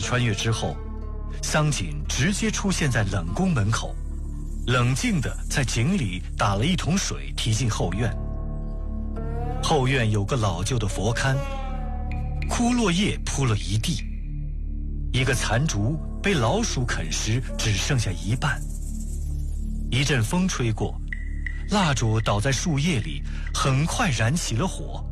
穿越之后，桑锦直接出现在冷宫门口，冷静地在井里打了一桶水提进后院。后院有个老旧的佛龛，枯落叶铺了一地，一个残竹被老鼠啃食，只剩下一半。一阵风吹过，蜡烛倒在树叶里，很快燃起了火。